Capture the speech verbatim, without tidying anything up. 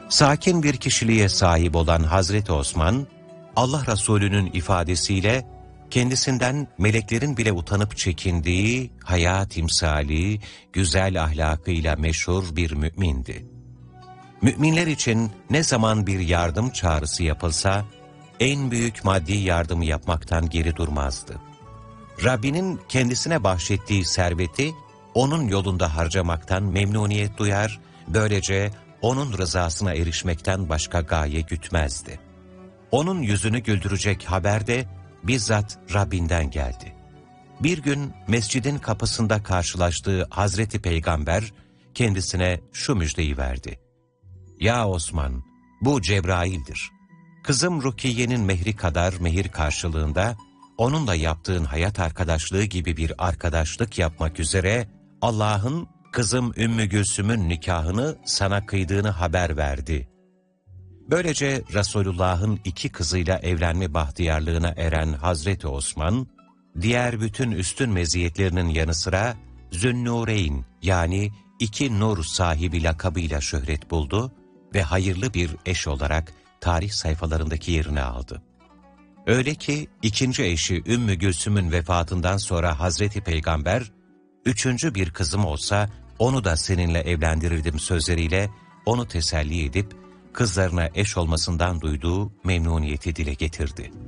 Sakin bir kişiliğe sahip olan Hazreti Osman, Allah Resulü'nün ifadesiyle kendisinden meleklerin bile utanıp çekindiği hayat timsali, güzel ahlakıyla meşhur bir mümindi. Müminler için ne zaman bir yardım çağrısı yapılsa, en büyük maddi yardımı yapmaktan geri durmazdı. Rabbinin kendisine bahşettiği serveti, onun yolunda harcamaktan memnuniyet duyar, böylece onun rızasına erişmekten başka gaye gütmezdi. Onun yüzünü güldürecek haber de bizzat Rabbinden geldi. Bir gün mescidin kapısında karşılaştığı Hazreti Peygamber kendisine şu müjdeyi verdi. Ya Osman, bu Cebrail'dir. Kızım Rukiye'nin mehri kadar mehir karşılığında onunla yaptığın hayat arkadaşlığı gibi bir arkadaşlık yapmak üzere Allah'ın kızım Ümmü Gülsüm'ün nikahını sana kıydığını haber verdi. Böylece Resulullah'ın iki kızıyla evlenme bahtiyarlığına eren Hazreti Osman, diğer bütün üstün meziyetlerinin yanı sıra Zünnûreyn yani iki nur sahibi lakabıyla şöhret buldu ve hayırlı bir eş olarak tarih sayfalarındaki yerini aldı. Öyle ki ikinci eşi Ümmü Gülsüm'ün vefatından sonra Hazreti Peygamber, üçüncü bir kızım olsa onu da seninle evlendirirdim sözleriyle onu teselli edip kızlarına eş olmasından duyduğu memnuniyeti dile getirdi.